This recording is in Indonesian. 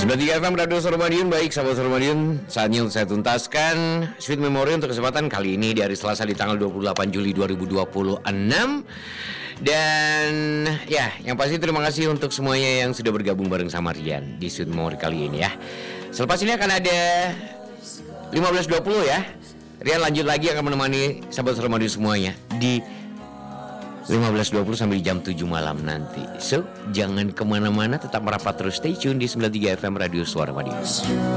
93 FM Radio Suara Madiun. Baik sahabat Suara Madiun, saatnya untuk saya tuntaskan Sweet Memory untuk kesempatan kali ini di hari Selasa di tanggal 28 Juli 2026. Dan ya, yang pasti terima kasih untuk semuanya yang sudah bergabung bareng sama Rian di Sweet Memory kali ini ya. Selepas ini akan ada 15.20 ya. Rian lanjut lagi akan menemani sahabat Suara Madiun semuanya di 15.20 sampai jam 7 malam nanti. So, jangan kemana-mana, tetap merapat terus, stay tune di 93 FM Radio Suara Madiun.